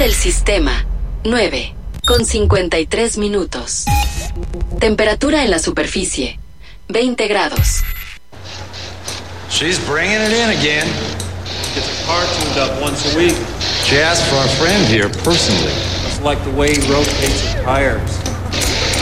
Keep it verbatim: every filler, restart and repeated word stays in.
del sistema, nueve, con cincuenta y tres minutos. Temperatura en la superficie, veinte grados. She's bringing it in again. Gets her car tuned up once a week. She asked for our friend here personally. It's like the way he rotates her tires.